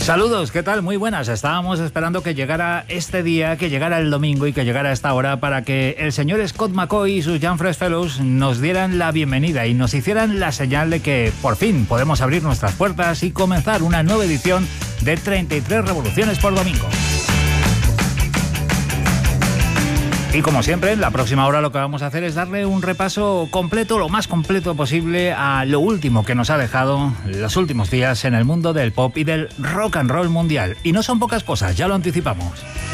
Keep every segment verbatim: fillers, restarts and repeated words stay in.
Saludos, ¿qué tal? Muy buenas. Estábamos esperando que llegara este día, que llegara el domingo y que llegara esta hora para que el señor Scott McCaughey y sus Young Fresh Fellows nos dieran la bienvenida y nos hicieran la señal de que por fin podemos abrir nuestras puertas y comenzar una nueva edición de treinta y tres Revoluciones por Domingo. Y como siempre, en la próxima hora lo que vamos a hacer es darle un repaso completo, lo más completo posible, a lo último que nos ha dejado los últimos días en el mundo del pop y del rock and roll mundial. Y no son pocas cosas, ya lo anticipamos.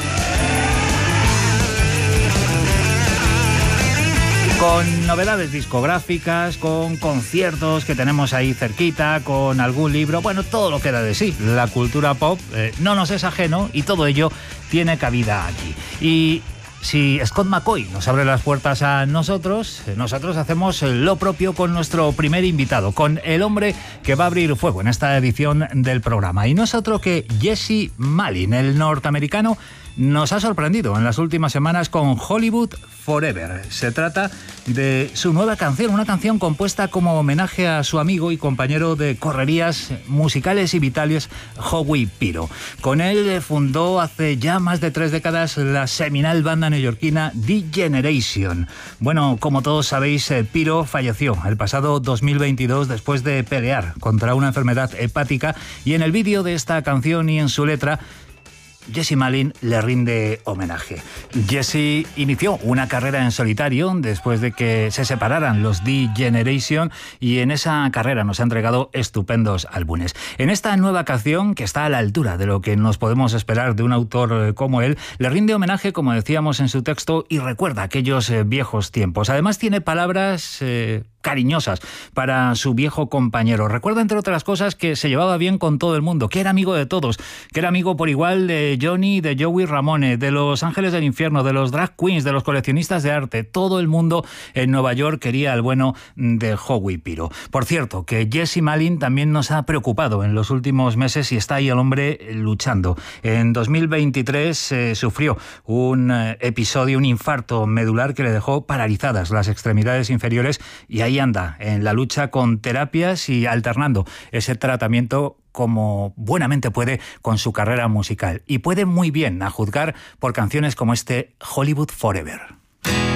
Con novedades discográficas, con conciertos que tenemos ahí cerquita, con algún libro, bueno, todo lo que da de sí. La cultura pop eh, no nos es ajeno y todo ello tiene cabida aquí. Y si Scott McCaughey nos abre las puertas a nosotros, nosotros hacemos lo propio con nuestro primer invitado, con el hombre que va a abrir fuego en esta edición del programa. Y no es otro que Jesse Malin, el norteamericano. Nos ha sorprendido en las últimas semanas con Hollywood Forever. Se trata de su nueva canción, una canción compuesta como homenaje a su amigo y compañero de correrías musicales y vitales, Howie Piro. Con él fundó hace ya más de tres décadas la seminal banda neoyorquina The Generation. Bueno, como todos sabéis, Piro falleció el pasado dos mil veintidós después de pelear contra una enfermedad hepática, y en el vídeo de esta canción y en su letra, Jesse Malin le rinde homenaje. Jesse inició una carrera en solitario después de que se separaran los The Generation, y en esa carrera nos ha entregado estupendos álbumes. En esta nueva canción, que está a la altura de lo que nos podemos esperar de un autor como él, le rinde homenaje, como decíamos en su texto, y recuerda aquellos viejos tiempos. Además tiene palabras Eh, cariñosas para su viejo compañero. Recuerda, entre otras cosas, que se llevaba bien con todo el mundo, que era amigo de todos, que era amigo por igual de Johnny, de Joey Ramone, de los Ángeles del Infierno, de los drag queens, de los coleccionistas de arte. Todo el mundo en Nueva York quería al bueno de Howie Piro. Por cierto, que Jesse Malin también nos ha preocupado en los últimos meses y está ahí el hombre luchando. En dos mil veintitrés eh, sufrió un eh, episodio, un infarto medular que le dejó paralizadas las extremidades inferiores, y ahí anda en la lucha con terapias y alternando ese tratamiento como buenamente puede con su carrera musical. Y puede muy bien, a juzgar por canciones como este Hollywood Forever.